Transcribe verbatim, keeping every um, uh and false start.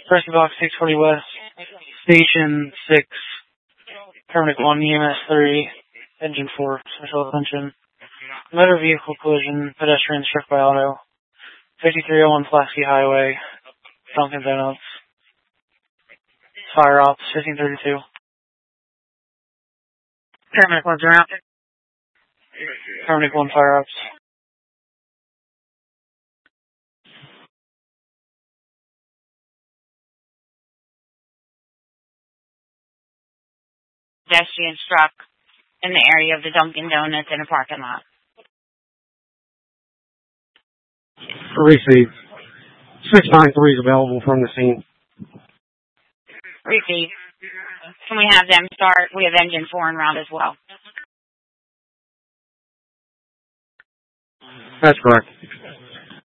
Rescue Box six forty West, Station six, Paramedic one, E M S three, Engine four, Special Attention. Motor vehicle collision, pedestrian struck by auto. fifty-three oh one Pulaski Highway, Dunkin' Donuts. Fire Ops, fifteen thirty-two. Paramedic one's around. Paramedic one, Fire Ops. Pedestrian struck in the area of the Dunkin' Donuts in a parking lot. Received. six nine three is available from the scene. Received. Can we have them start? We have engine four en route as well. That's correct.